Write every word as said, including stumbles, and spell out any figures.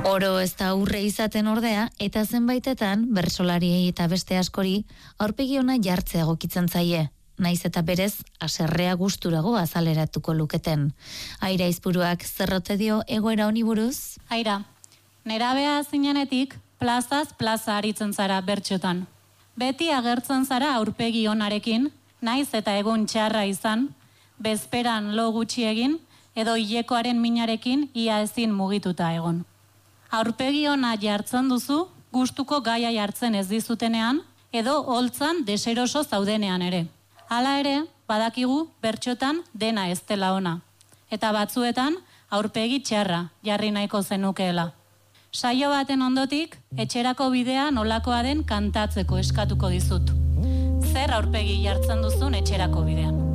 Oro ez da aurre izaten ordea, eta zenbaitetan, bertsolariei eta beste askori, aurpegi ona jartzea egokitzen zaie. Naiz eta berez, haserrea gusturago azaleratuko luketen. Aira Izpuruak zerrote dio egoera honi buruz? Aira, nerabea zinenetik, plazaz plaza aritzen zara bertxotan. Beti agertzen zara aurpegi onarekin, naiz eta egun txarra izan, bezperan lo gutxi egin, edo hilekoaren minarekin ia ezin mugituta egon. Aurpegi ona jartzen duzu, gustuko gaia jartzen ez dizutenean, edo holtzan deseroso zaudenean ere. Hala ere, badakigu bertxotan dena ez dela ona. Eta batzuetan, aurpegi txarra jarri nahiko zenukeela. Saio baten ondotik, etxerako bidea nolakoa den kantatzeko eskatuko dizut. Zer aurpegi jartzen duzun etxerako bidean?